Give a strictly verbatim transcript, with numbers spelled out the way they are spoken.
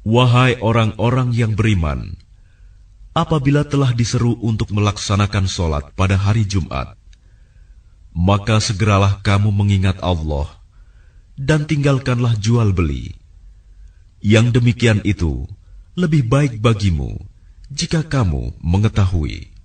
Wahai orang-orang yang beriman, apabila telah diseru untuk melaksanakan sholat pada hari Jumat, maka segeralah kamu mengingat Allah dan tinggalkanlah jual beli. Yang demikian itu lebih baik bagimu jika kamu mengetahui.